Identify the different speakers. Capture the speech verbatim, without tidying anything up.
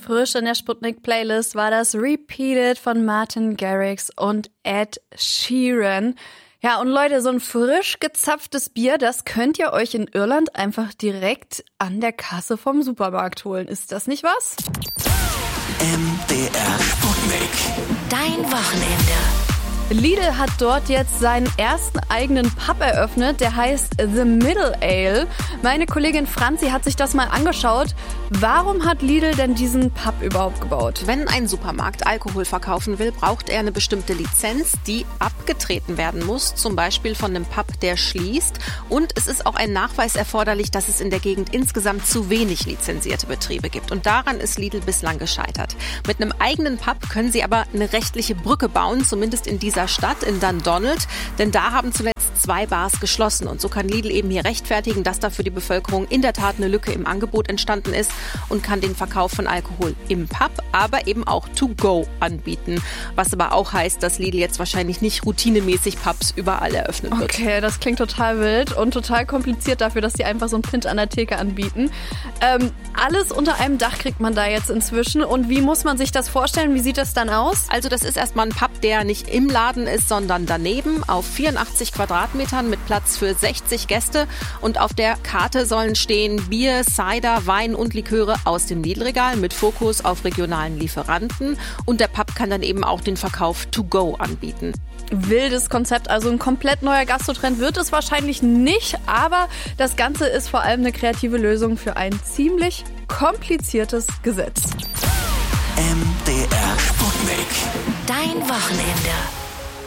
Speaker 1: frisch in der Sputnik-Playlist war das Repeated von Martin Garrix und Ed Sheeran. Ja, und Leute, so ein frisch gezapftes Bier, das könnt ihr euch in Irland einfach direkt an der Kasse vom Supermarkt holen. Ist das nicht was?
Speaker 2: M D R Sputnik.
Speaker 3: Dein Wochenende.
Speaker 1: Lidl hat dort jetzt seinen ersten eigenen Pub eröffnet, der heißt The Middle Ale. Meine Kollegin Franzi hat sich das mal angeschaut. Warum hat Lidl denn diesen Pub überhaupt gebaut?
Speaker 4: Wenn ein Supermarkt Alkohol verkaufen will, braucht er eine bestimmte Lizenz, die abgetreten werden muss, zum Beispiel von einem Pub, der schließt. Und es ist auch ein Nachweis erforderlich, dass es in der Gegend insgesamt zu wenig lizenzierte Betriebe gibt. Und daran ist Lidl bislang gescheitert. Mit einem eigenen Pub können sie aber eine rechtliche Brücke bauen, zumindest in dieser Stadt, in Dundonald, denn da haben zuletzt zwei Bars geschlossen und so kann Lidl eben hier rechtfertigen, dass da für die Bevölkerung in der Tat eine Lücke im Angebot entstanden ist und kann den Verkauf von Alkohol im Pub, aber eben auch to go anbieten, was aber auch heißt, dass Lidl jetzt wahrscheinlich nicht routinemäßig Pubs überall eröffnen wird.
Speaker 1: Okay, das klingt total wild und total kompliziert dafür, dass die einfach so einen Pint an der Theke anbieten. Ähm, alles unter einem Dach kriegt man da jetzt inzwischen und wie muss man sich das vorstellen? Wie sieht das dann aus?
Speaker 4: Also das ist erstmal ein Pub, der nicht im Laden ist, sondern daneben auf vierundachtzig Quadratmetern mit Platz für sechzig Gäste und auf der Karte sollen stehen Bier, Cider, Wein und Liköre aus dem Lidl-Regal mit Fokus auf regionalen Lieferanten und der Pub kann dann eben auch den Verkauf to go anbieten.
Speaker 1: Wildes Konzept, also ein komplett neuer Gastrotrend wird es wahrscheinlich nicht, aber das Ganze ist vor allem eine kreative Lösung für ein ziemlich kompliziertes Gesetz.
Speaker 2: M D R Sputnik.
Speaker 3: Dein Wochenende.